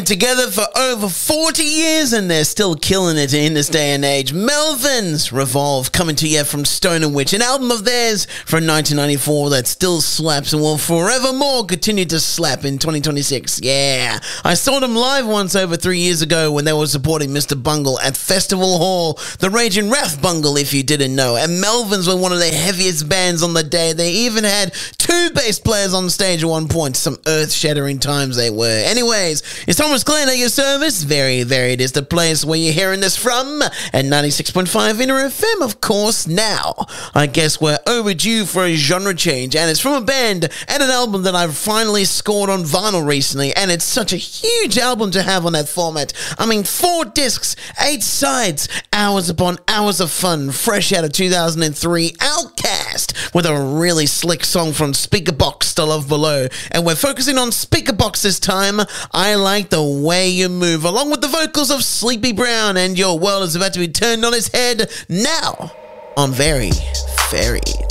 Together for over 40 years and they're still killing it in this day and age. Melvins Revolve coming to you from Stone and Witch, an album of theirs from 1994 that still slaps and will forevermore continue to slap in 2026. Yeah, I saw them live once over 3 years ago when they were supporting Mr. Bungle at Festival Hall, the Raging Ralph Bungle if you didn't know. And Melvins were one of the heaviest bands on the day. They even had two bass players on stage at one point. Some earth-shattering times they were. Anyways, it's Thomas Glenn at your service. Very varied is the place where you're hearing this from. At 96.5 Inner FM, of course. Now, I guess we're overdue for a genre change, and it's from a band and an album that I've finally scored on vinyl recently, and it's such a huge album to have on that format. I mean, 4 discs, 8 sides, hours upon hours of fun, fresh out of 2003, Outkast, with a really slick song from Speakerboxxx, The Love Below. And we're focusing on Speakerboxxx this time. I Like the Way You Move, along with the vocals of Sleepy Brown, and your world is about to be turned on its head now on Very Varied.